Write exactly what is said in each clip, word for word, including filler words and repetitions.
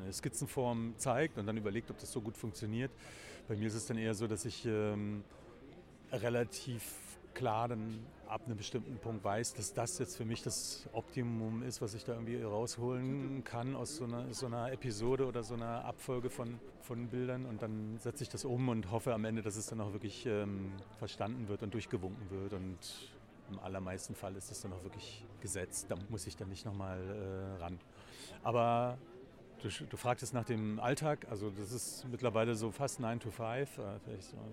eine Skizzenform zeigt und dann überlegt, ob das so gut funktioniert. Bei mir ist es dann eher so, dass ich ähm, relativ klar dann ab einem bestimmten Punkt weiß, dass das jetzt für mich das Optimum ist, was ich da irgendwie rausholen kann aus so einer, so einer Episode oder so einer Abfolge von, von Bildern. Und dann setze ich das um und hoffe am Ende, dass es dann auch wirklich ähm, verstanden wird und durchgewunken wird. Und im allermeisten Fall ist es dann auch wirklich gesetzt. Da muss ich dann nicht nochmal äh, ran. Aber du, du fragtest nach dem Alltag. Also das ist mittlerweile so fast nine to five, äh, vielleicht so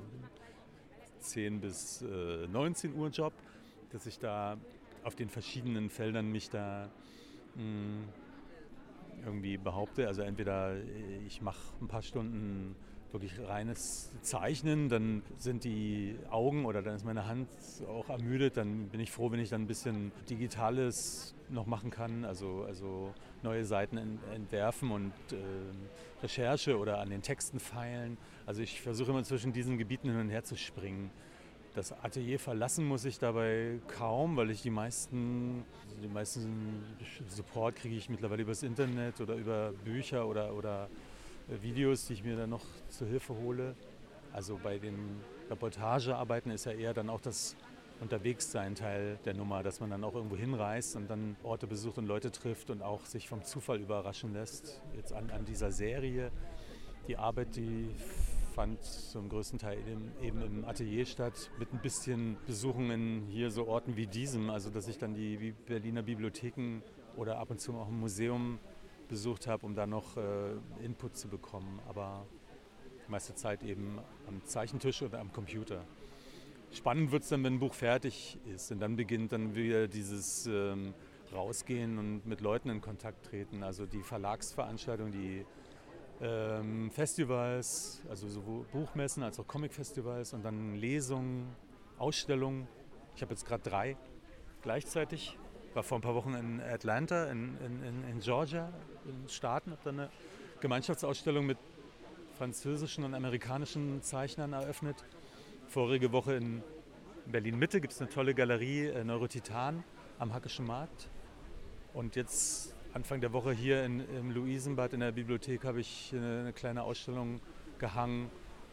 zehn bis neunzehn Uhr Job, dass ich da auf den verschiedenen Feldern mich da mh, irgendwie behaupte. Also entweder ich mache ein paar Stunden wirklich reines Zeichnen, dann sind die Augen oder dann ist meine Hand auch ermüdet, dann bin ich froh, wenn ich dann ein bisschen Digitales noch machen kann, also, also neue Seiten entwerfen und äh, Recherche oder an den Texten feilen. Also ich versuche immer zwischen diesen Gebieten hin und her zu springen. Das Atelier verlassen muss ich dabei kaum, weil ich die meisten, die meisten Support kriege ich mittlerweile übers Internet oder über Bücher oder, oder Videos, die ich mir dann noch zur Hilfe hole. Also bei den Reportagearbeiten ist ja eher dann auch das Unterwegssein Teil der Nummer, dass man dann auch irgendwo hinreist und dann Orte besucht und Leute trifft und auch sich vom Zufall überraschen lässt. Jetzt an, an dieser Serie, die Arbeit, die fand zum größten Teil eben, eben im Atelier statt, mit ein bisschen Besuchen in hier so Orten wie diesem, also dass ich dann die Berliner Bibliotheken oder ab und zu auch ein Museum besucht habe, um da noch äh, Input zu bekommen, aber die meiste Zeit eben am Zeichentisch oder am Computer. Spannend wird es dann, wenn ein Buch fertig ist und dann beginnt dann wieder dieses ähm, Rausgehen und mit Leuten in Kontakt treten, also die Verlagsveranstaltungen, die ähm, Festivals, also sowohl Buchmessen als auch Comicfestivals und dann Lesungen, Ausstellungen. Ich habe jetzt gerade drei gleichzeitig. War vor ein paar Wochen in Atlanta, in, in, in Georgia, in den Staaten, habe da eine Gemeinschaftsausstellung mit französischen und amerikanischen Zeichnern eröffnet. Vorige Woche in Berlin-Mitte gibt es eine tolle Galerie, äh, Neurotitan, am Hackischen Markt. Und jetzt Anfang der Woche hier in, im Luisenbad in der Bibliothek habe ich eine, eine kleine Ausstellung gehangen,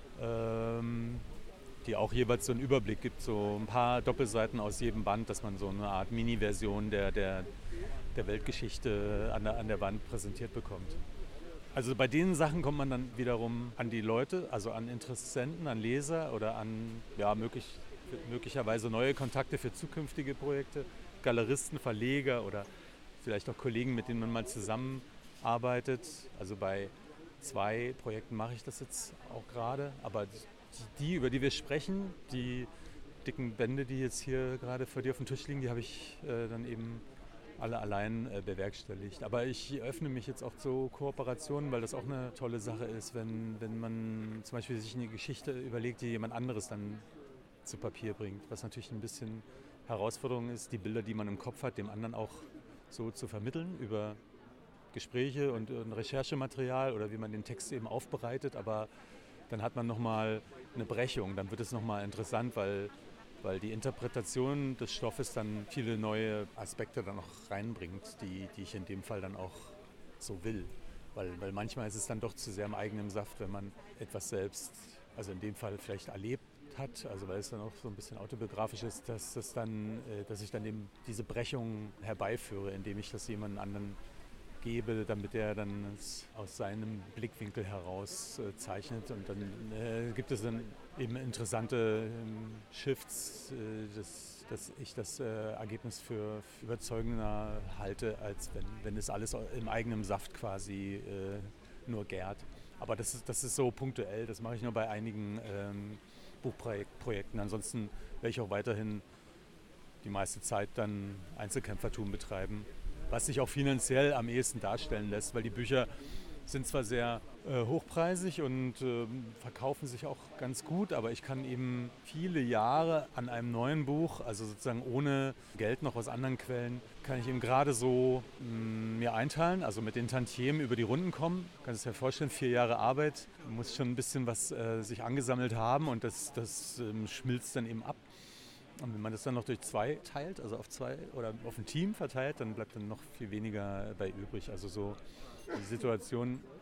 ähm, die auch jeweils so einen Überblick gibt, so ein paar Doppelseiten aus jedem Band, dass man so eine Art Mini-Version der, der, der Weltgeschichte an der, an der Wand präsentiert bekommt. Also bei den Sachen kommt man dann wiederum an die Leute, also an Interessenten, an Leser oder an ja, möglich, möglicherweise neue Kontakte für zukünftige Projekte, Galeristen, Verleger oder vielleicht auch Kollegen, mit denen man mal zusammenarbeitet. Also bei zwei Projekten mache ich das jetzt auch gerade, aber die, über die wir sprechen, die dicken Bände, die jetzt hier gerade vor dir auf dem Tisch liegen, die habe ich äh, dann eben alle allein äh, bewerkstelligt. Aber ich öffne mich jetzt auch zu Kooperationen, weil das auch eine tolle Sache ist, wenn, wenn man zum Beispiel sich eine Geschichte überlegt, die jemand anderes dann zu Papier bringt. Was natürlich ein bisschen Herausforderung ist, die Bilder, die man im Kopf hat, dem anderen auch so zu vermitteln über Gespräche und, und Recherchematerial oder wie man den Text eben aufbereitet. Aber dann hat man nochmal eine Brechung, dann wird es nochmal interessant, weil, weil die Interpretation des Stoffes dann viele neue Aspekte dann auch reinbringt, die, die ich in dem Fall dann auch so will. Weil, weil manchmal ist es dann doch zu sehr im eigenen Saft, wenn man etwas selbst, also in dem Fall vielleicht erlebt hat, also weil es dann auch so ein bisschen autobiografisch ist, dass, das dann, dass ich dann eben diese Brechung herbeiführe, indem ich das jemandem anderen gebe, damit er dann aus seinem Blickwinkel heraus äh, zeichnet. Und dann äh, gibt es dann eben interessante ähm, Shifts, äh, dass, dass ich das äh, Ergebnis für überzeugender halte, als wenn, wenn es alles im eigenen Saft quasi äh, nur gärt. Aber das ist, das ist so punktuell, das mache ich nur bei einigen ähm, Buchprojekten. Ansonsten werde ich auch weiterhin die meiste Zeit dann Einzelkämpfertum betreiben, was sich auch finanziell am ehesten darstellen lässt, weil die Bücher sind zwar sehr äh, hochpreisig und äh, verkaufen sich auch ganz gut, aber ich kann eben viele Jahre an einem neuen Buch, also sozusagen ohne Geld noch aus anderen Quellen, kann ich eben gerade so mh, mir einteilen, also mit den Tantiemen über die Runden kommen. Kannst du dir vorstellen, vier Jahre Arbeit, muss schon ein bisschen was äh, sich angesammelt haben und das, das ähm, schmilzt dann eben ab. Und wenn man das dann noch durch zwei teilt, also auf zwei oder auf ein Team verteilt, dann bleibt dann noch viel weniger bei übrig. Also so die Situation